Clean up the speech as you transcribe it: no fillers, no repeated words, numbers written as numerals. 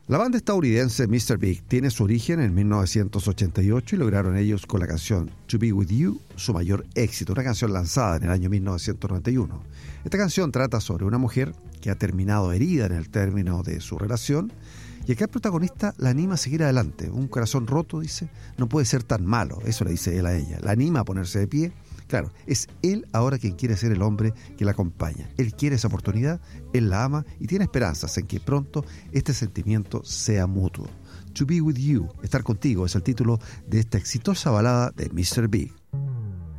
La banda estadounidense Mr. Big tiene su origen en 1988 y lograron ellos con la canción To Be With You su mayor éxito, una canción lanzada en el año 1991. Esta canción trata sobre una mujer que ha terminado herida en el término de su relación y acá el protagonista la anima a seguir adelante. Un corazón roto, dice, no puede ser tan malo, eso le dice él a ella. La anima a ponerse de pie. Claro, es él ahora quien quiere ser el hombre que la acompaña. Él quiere esa oportunidad, él la ama y tiene esperanzas en que pronto este sentimiento sea mutuo. To Be With You, estar contigo, es el título de esta exitosa balada de Mr. Big.